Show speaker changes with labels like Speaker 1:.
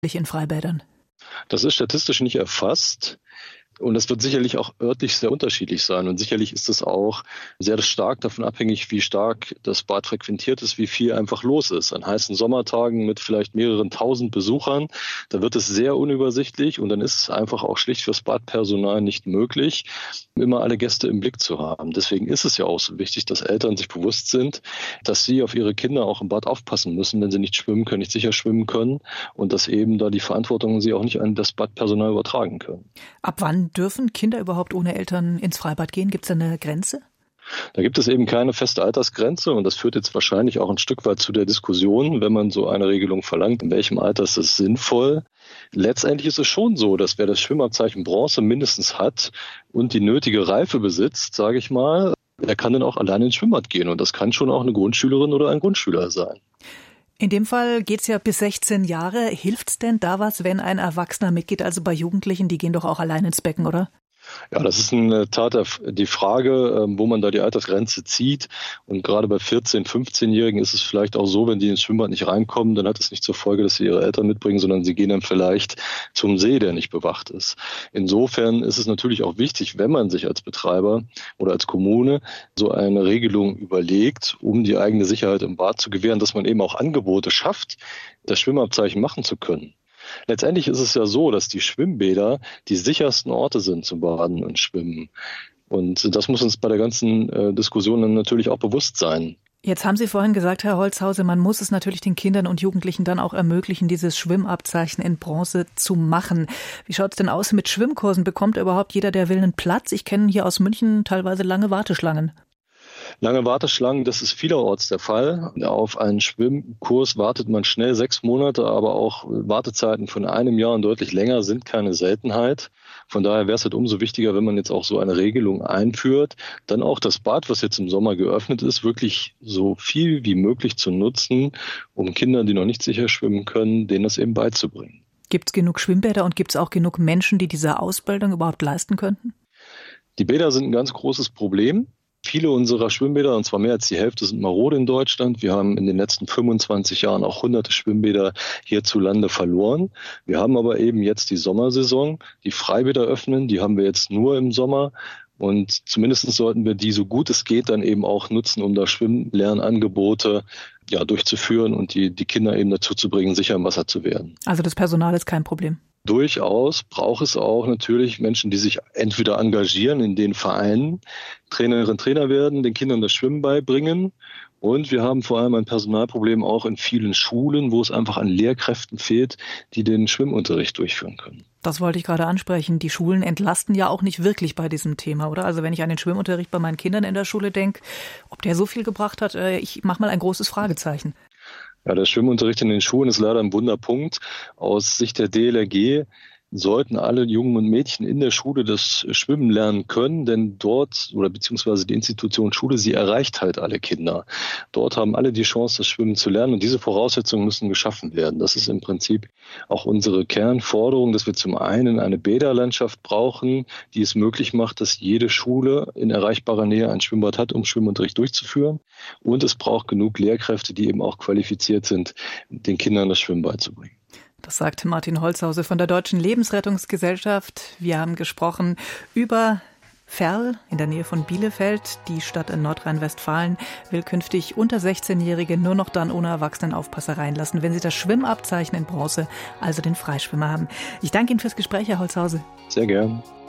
Speaker 1: in Freibädern?
Speaker 2: Das ist statistisch nicht erfasst. Und das wird sicherlich auch örtlich sehr unterschiedlich sein. Und sicherlich ist es auch sehr stark davon abhängig, wie stark das Bad frequentiert ist, wie viel einfach los ist. An heißen Sommertagen mit vielleicht mehreren tausend Besuchern, da wird es sehr unübersichtlich und dann ist es einfach auch schlicht fürs Badpersonal nicht möglich, immer alle Gäste im Blick zu haben. Deswegen ist es ja auch so wichtig, dass Eltern sich bewusst sind, dass sie auf ihre Kinder auch im Bad aufpassen müssen, wenn sie nicht schwimmen können, nicht sicher schwimmen können und dass eben da die Verantwortung sie auch nicht an das Badpersonal übertragen können.
Speaker 1: Ab wann dürfen Kinder überhaupt ohne Eltern ins Freibad gehen? Gibt es da eine Grenze?
Speaker 2: Da gibt es eben keine feste Altersgrenze und das führt jetzt wahrscheinlich auch ein Stück weit zu der Diskussion, wenn man so eine Regelung verlangt, in welchem Alter ist es sinnvoll. Letztendlich ist es schon so, dass wer das Schwimmabzeichen Bronze mindestens hat und die nötige Reife besitzt, sage ich mal, der kann dann auch alleine ins Schwimmbad gehen und das kann schon auch eine Grundschülerin oder ein Grundschüler sein.
Speaker 1: In dem Fall geht's ja bis 16 Jahre. Hilft's denn da was, wenn ein Erwachsener mitgeht? Also bei Jugendlichen, die gehen doch auch allein ins Becken, oder?
Speaker 2: Ja, das ist in der Tat die Frage, wo man da die Altersgrenze zieht. Und gerade bei 14-, 15-Jährigen ist es vielleicht auch so, wenn die ins Schwimmbad nicht reinkommen, dann hat es nicht zur Folge, dass sie ihre Eltern mitbringen, sondern sie gehen dann vielleicht zum See, der nicht bewacht ist. Insofern ist es natürlich auch wichtig, wenn man sich als Betreiber oder als Kommune so eine Regelung überlegt, um die eigene Sicherheit im Bad zu gewähren, dass man eben auch Angebote schafft, das Schwimmabzeichen machen zu können. Letztendlich ist es ja so, dass die Schwimmbäder die sichersten Orte sind zum Baden und Schwimmen. Und das muss uns bei der ganzen Diskussion dann natürlich auch bewusst sein.
Speaker 1: Jetzt haben Sie vorhin gesagt, Herr Holzhauser, man muss es natürlich den Kindern und Jugendlichen dann auch ermöglichen, dieses Schwimmabzeichen in Bronze zu machen. Wie schaut es denn aus mit Schwimmkursen? Bekommt überhaupt jeder, der will, einen Platz? Ich kenne hier aus München teilweise lange Warteschlangen.
Speaker 2: Lange Warteschlangen, das ist vielerorts der Fall. Auf einen Schwimmkurs wartet man schnell 6 Monate, aber auch Wartezeiten von 1 Jahr und deutlich länger sind keine Seltenheit. Von daher wäre es halt umso wichtiger, wenn man jetzt auch so eine Regelung einführt, dann auch das Bad, was jetzt im Sommer geöffnet ist, wirklich so viel wie möglich zu nutzen, um Kindern, die noch nicht sicher schwimmen können, denen das eben beizubringen.
Speaker 1: Gibt es genug Schwimmbäder und gibt es auch genug Menschen, die diese Ausbildung überhaupt leisten könnten?
Speaker 2: Die Bäder sind ein ganz großes Problem. Viele unserer Schwimmbäder, und zwar mehr als die Hälfte, sind marode in Deutschland. Wir haben in den letzten 25 Jahren auch hunderte Schwimmbäder hierzulande verloren. Wir haben aber eben jetzt die Sommersaison, die Freibäder öffnen, die haben wir jetzt nur im Sommer. Und zumindest sollten wir die, so gut es geht, dann eben auch nutzen, um da Schwimmlernangebote durchzuführen und die Kinder eben dazu zu bringen, sicher im Wasser zu werden.
Speaker 1: Also das Personal ist kein Problem?
Speaker 2: Durchaus braucht es auch natürlich Menschen, die sich entweder engagieren in den Vereinen, Trainerinnen und Trainer werden, den Kindern das Schwimmen beibringen. Und wir haben vor allem ein Personalproblem auch in vielen Schulen, wo es einfach an Lehrkräften fehlt, die den Schwimmunterricht durchführen können.
Speaker 1: Das wollte ich gerade ansprechen. Die Schulen entlasten ja auch nicht wirklich bei diesem Thema, oder? Also wenn ich an den Schwimmunterricht bei meinen Kindern in der Schule denke, ob der so viel gebracht hat, ich mache mal ein großes Fragezeichen.
Speaker 2: Ja, der Schwimmunterricht in den Schulen ist leider ein Wunderpunkt. Aus Sicht der DLRG sollten alle Jungen und Mädchen in der Schule das Schwimmen lernen können, denn dort oder beziehungsweise die Institution Schule, sie erreicht halt alle Kinder. Dort haben alle die Chance, das Schwimmen zu lernen und diese Voraussetzungen müssen geschaffen werden. Das ist im Prinzip auch unsere Kernforderung, dass wir zum einen eine Bäderlandschaft brauchen, die es möglich macht, dass jede Schule in erreichbarer Nähe ein Schwimmbad hat, um Schwimmunterricht durchzuführen. Und es braucht genug Lehrkräfte, die eben auch qualifiziert sind, den Kindern das Schwimmen beizubringen.
Speaker 1: Das sagt Martin Holzhauser von der Deutschen Lebensrettungsgesellschaft. Wir haben gesprochen über Verl in der Nähe von Bielefeld. Die Stadt in Nordrhein-Westfalen will künftig unter 16-Jährige nur noch dann ohne Erwachsenenaufpasser reinlassen, wenn sie das Schwimmabzeichen in Bronze, also den Freischwimmer haben. Ich danke Ihnen fürs Gespräch, Herr Holzhauser.
Speaker 2: Sehr gern.